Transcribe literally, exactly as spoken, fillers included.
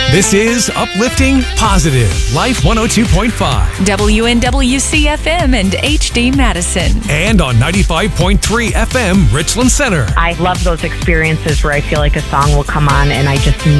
This is Uplifting Positive Life one oh two point five. W N W C F M and H D Madison. And on ninety-five point three F M Richland Center. I love those experiences where I feel like a song will come on and I just